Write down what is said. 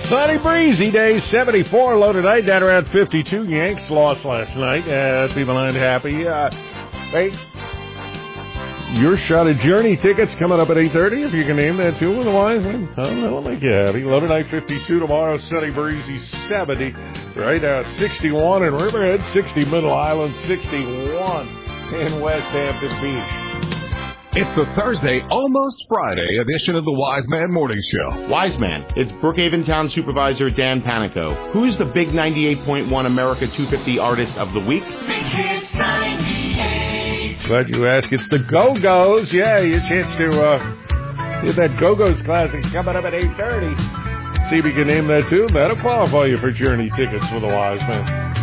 Sunny, breezy day, 74 low tonight, down around 52. Yanks lost last night. People aren't happy. Hey, your shot at Journey tickets coming up at 8:30. If you can name that too, otherwise, I don't know, make you happy. Low tonight, 52. Tomorrow, sunny, breezy, 70. Right now, 61 in Riverhead, 60 Middle Island, 61 in West Hampton Beach. It's the Thursday, almost Friday edition of the Wise Man Morning Show. Wise Man, it's Brookhaven Town Supervisor Dan Panico. Who's the big 98.1 America 250 Artist of the Week? Big Hits 98. Glad you asked. It's the Go-Go's. Yeah, your chance to get that Go-Go's Classic coming up at 8:30. See if you can name that tune. That'll qualify you for Journey tickets for the Wise Man.